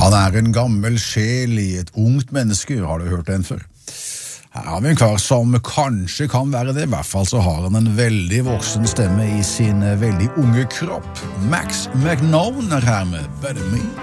Han en gammel sjel i et ungt menneske, har du hørt den før? Her har vi en kar som kanskje kan være det, i hvert fall så har han en veldig voksen stemme i sin veldig unge kropp. Max McNone her med Better Me.